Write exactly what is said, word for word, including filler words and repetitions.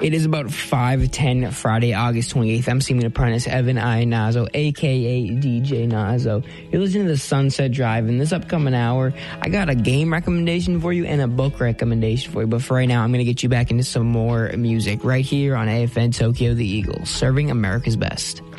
It is about five ten Friday, August twenty-eighth. I'm Seaman Apprentice Evan I. Nazo, a k a. D J Nazo. You're listening to the Sunset Drive. In this upcoming hour, I got a game recommendation for you and a book recommendation for you. But for right now, I'm going to get you back into some more music right here on A F N Tokyo The Eagles, serving America's best.